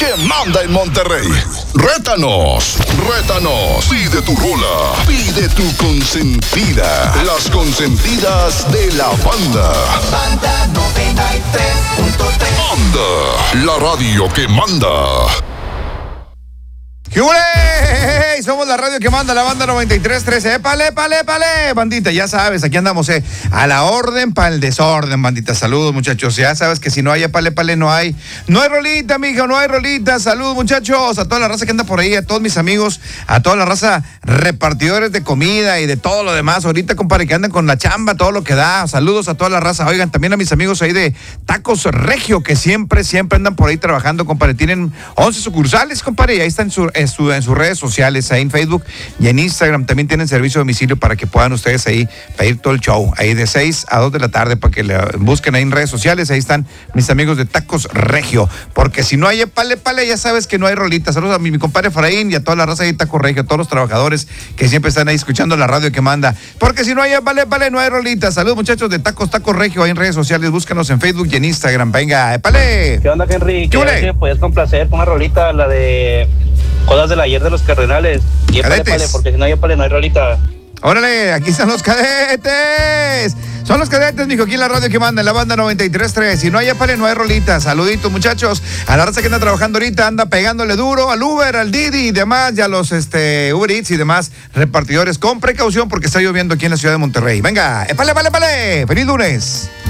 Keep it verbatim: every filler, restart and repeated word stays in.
que manda en Monterrey. Rétanos, rétanos. Pide tu rola, pide tu consentida. Las consentidas de la banda. Banda noventa y tres punto tres. Banda, la radio que manda. ¡Qué huele! Somos la radio que manda, la banda noventa y tres punto tres. ¡Épale, épale, épale! Bandita, ya sabes, aquí andamos, eh. A la orden para el desorden, bandita. Saludos, muchachos. Ya sabes que si no hay épale, épale, no hay. No hay rolita, mijo, no hay rolita. Saludos, muchachos. A toda la raza que anda por ahí, a todos mis amigos, a toda la raza repartidores de comida y de todo lo demás. Ahorita, compadre, que andan con la chamba, todo lo que da. Saludos a toda la raza. Oigan, también a mis amigos ahí de Tacos Regio, que siempre, siempre andan por ahí trabajando, compadre. Tienen once sucursales, compadre, y ahí están su, en, su, en sus redes sociales, ahí en Facebook y en Instagram. También tienen servicio de domicilio para que puedan ustedes ahí pedir todo el show, ahí de seis a dos de la tarde, para que le busquen ahí en redes sociales. Ahí están mis amigos de Tacos Regio, porque si no hay pale, pale, ya sabes que no hay rolitas. Saludos a mi, mi compadre Efraín y a toda la raza de Tacos Regio, a todos los trabajadores que siempre están ahí escuchando la radio que manda, porque si no hay pale, pale, no hay rolitas. Saludos, muchachos de Tacos, Tacos Regio, ahí en redes sociales. Búscanos en Facebook y en Instagram. Venga, pale. ¿Qué onda, Henry? ¿Qué ¿Qué que puedes complacer con una rolita, la de Cosas del Ayer de los Cardenales? Y pale, pale, porque si no hay pale, no hay rolita. Órale, aquí están los cadetes. Son los cadetes, mijo, aquí en la radio que manda, en la banda noventa y tres punto tres. Si no hay pale, no hay rolita. Saluditos, muchachos. A la raza que anda trabajando ahorita, anda pegándole duro al Uber, al Didi y demás, y a los este, Uber Eats y demás repartidores. Con precaución porque está lloviendo aquí en la ciudad de Monterrey. Venga, pale, pale, pale. Feliz lunes.